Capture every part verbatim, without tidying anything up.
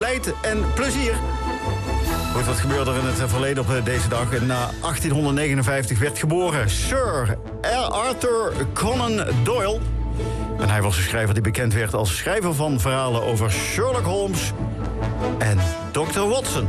vlijt en plezier. Goed, wat gebeurde er in het verleden op deze dag? In achttienhonderdnegenenvijftig werd geboren Sir Arthur Conan Doyle. En hij was een schrijver die bekend werd als schrijver van verhalen over Sherlock Holmes en dokter Watson.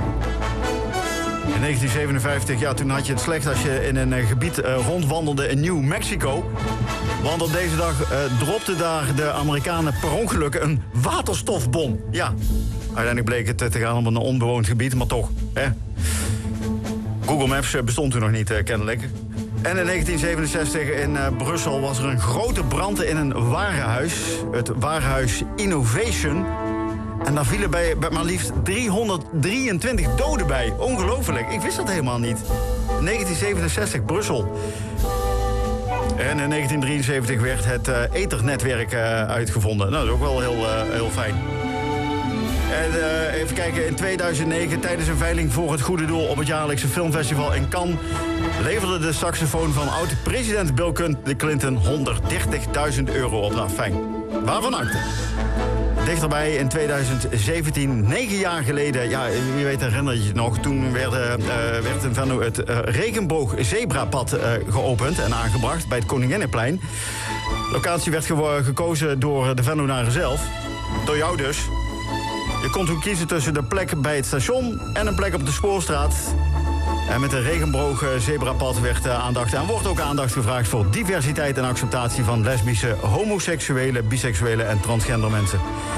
In negentien zevenenvijftig, ja, toen had je het slecht als je in een gebied uh, rondwandelde in New Mexico. Want op deze dag uh, dropte daar de Amerikanen per ongeluk een waterstofbom. Ja, uiteindelijk bleek het te gaan om een onbewoond gebied, maar toch, hè. Google Maps bestond toen nog niet, uh, kennelijk. En in negentien zevenenzestig in uh, Brussel was er een grote brand in een warenhuis. Het warenhuis Innovation. En daar vielen bij, bij maar liefst driehonderddrieëntwintig doden bij. Ongelooflijk, ik wist dat helemaal niet. negentien zevenenzestig, Brussel. En in negentien drieënzeventig werd het uh, Ethernetwerk uh, uitgevonden. Nou, dat is ook wel heel, uh, heel fijn. En uh, even kijken, in tweeduizend negen, tijdens een veiling voor het goede doel op het jaarlijkse filmfestival in Cannes, leverde de saxofoon van oud-president Bill Clinton honderddertigduizend euro op. Nou, fijn. Waarvan acte? Dichterbij in tweeduizend zeventien, negen jaar geleden, ja, wie weet herinner je je nog, toen werd, uh, werd in Venlo het uh, regenboog-zebrapad uh, geopend en aangebracht bij het Koninginnenplein. De locatie werd ge- gekozen door de Venlonaren zelf, door jou dus. Je kon toen kiezen tussen de plek bij het station en een plek op de Spoorstraat. En met een regenboog-zebrapad werd uh, aandacht en wordt ook aandacht gevraagd voor diversiteit en acceptatie van lesbische, homoseksuele, biseksuele en transgender mensen.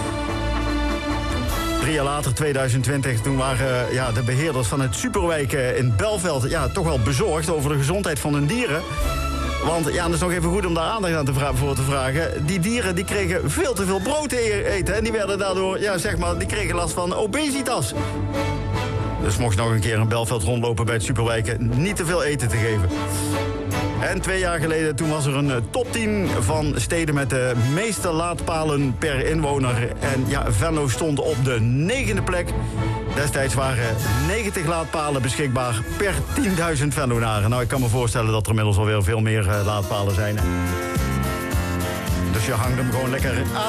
Drie jaar later, tweeduizend twintig, toen waren uh, ja, de beheerders van het Superwijk uh, in Belveld ja, toch wel bezorgd over de gezondheid van hun dieren. Want ja, dat is nog even goed om daar aandacht aan te vra- voor te vragen. Die dieren die kregen veel te veel brood te eten en die werden daardoor, ja, zeg maar, die kregen last van obesitas. Dus mocht je nog een keer in Belveld rondlopen bij het Superwijken, niet te veel eten te geven. En twee jaar geleden, toen was er een top tien van steden met de meeste laadpalen per inwoner. En ja, Venlo stond op de negende plek. Destijds waren negentig laadpalen beschikbaar per tienduizend Venlonaren. Nou, ik kan me voorstellen dat er inmiddels alweer veel meer uh, laadpalen zijn. Dus je hangt hem gewoon lekker aan.